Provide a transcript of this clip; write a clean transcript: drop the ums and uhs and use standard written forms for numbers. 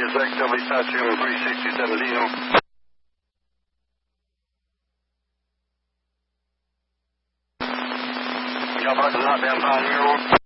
is XW Station 36017. Y'all about to knock down Pioneer Road?